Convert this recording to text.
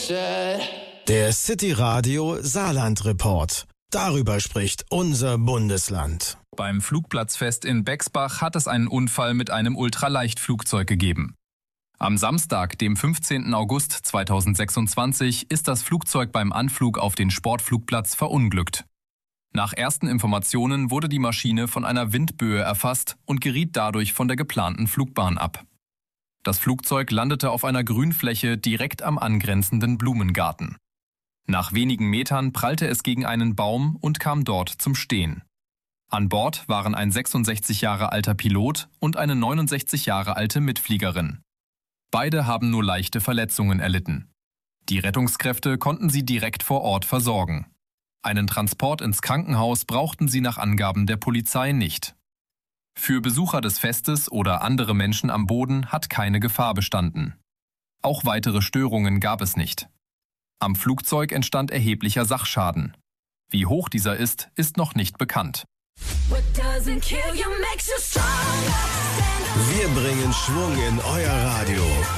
Der City Radio Saarland Report. Darüber spricht unser Bundesland. Beim Flugplatzfest in Bexbach hat es einen Unfall mit einem Ultraleichtflugzeug gegeben. Am Samstag, dem 15. August 2026, ist das Flugzeug beim Anflug auf den Sportflugplatz verunglückt. Nach ersten Informationen wurde die Maschine von einer Windböe erfasst und geriet dadurch von der geplanten Flugbahn ab. Das Flugzeug landete auf einer Grünfläche direkt am angrenzenden Blumengarten. Nach wenigen Metern prallte es gegen einen Baum und kam dort zum Stehen. An Bord waren ein 66 Jahre alter Pilot und eine 69 Jahre alte Mitfliegerin. Beide haben nur leichte Verletzungen erlitten. Die Rettungskräfte konnten sie direkt vor Ort versorgen. Einen Transport ins Krankenhaus brauchten sie nach Angaben der Polizei nicht. Für Besucher des Festes oder andere Menschen am Boden hat keine Gefahr bestanden. Auch weitere Störungen gab es nicht. Am Flugzeug entstand erheblicher Sachschaden. Wie hoch dieser ist, ist noch nicht bekannt. Wir bringen Schwung in euer Radio.